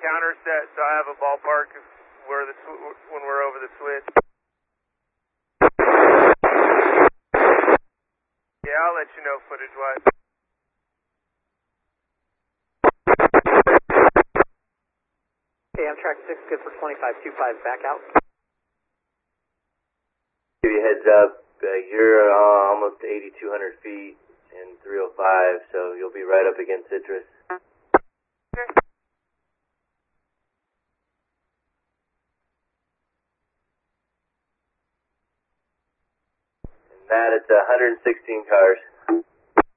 counter set so I have a ballpark of where when we're over the switch. Yeah, I'll let you know footage-wise. Okay, Amtrak 6, good for 2525, back out. Give you a heads up, you're almost 8,200 feet in 305, so you'll be right up against Citrus. Okay. And that, it's 116 cars.